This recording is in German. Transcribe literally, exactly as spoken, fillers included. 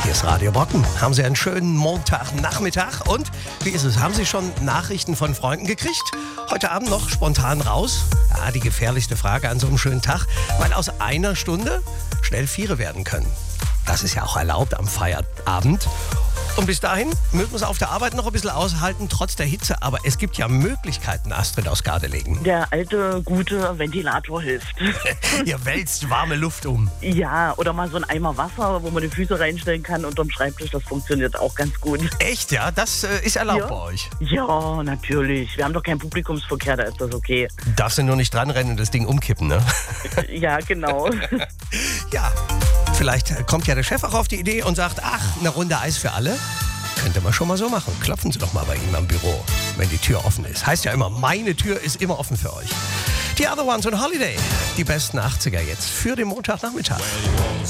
Hier ist Radio Brocken. Haben Sie einen schönen Montagnachmittag? Und wie ist es? Haben Sie schon Nachrichten von Freunden gekriegt? Heute Abend noch spontan raus? Ja, die gefährlichste Frage an so einem schönen Tag, weil aus einer Stunde schnell Viere werden können. Das ist ja auch erlaubt am Feierabend. Und bis dahin müssen wir es auf der Arbeit noch ein bisschen aushalten, trotz der Hitze. Aber es gibt ja Möglichkeiten, Astrid aus Gardelegen. Der alte, gute Ventilator hilft. Ihr wälzt warme Luft um. Ja, oder mal so ein Eimer Wasser, wo man die Füße reinstellen kann unterm Schreibtisch. Das funktioniert auch ganz gut. Echt, ja? Das äh, ist erlaubt Ja. bei euch? Ja, natürlich. Wir haben doch keinen Publikumsverkehr, da ist das okay. Darfst du nur nicht dran rennen und das Ding umkippen, ne? Ja, genau. Ja, vielleicht kommt ja der Chef auch auf die Idee und sagt, ach, eine Runde Eis für alle. Könnte man schon mal so machen. Klopfen Sie doch mal bei ihm am Büro, wenn die Tür offen ist. Heißt ja immer, meine Tür ist immer offen für euch. Die Other Ones on Holiday. Die besten achtziger jetzt für den Montagnachmittag.